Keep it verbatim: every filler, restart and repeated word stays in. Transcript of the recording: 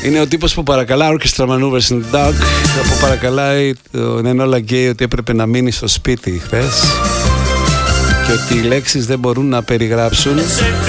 Είναι ο τύπος που παρακαλά Orchestra Maneuvers in the Dark, που παρακαλάει τον Enola Gay ότι έπρεπε να μείνει στο σπίτι χθες και ότι οι λέξεις δεν μπορούν να περιγράψουν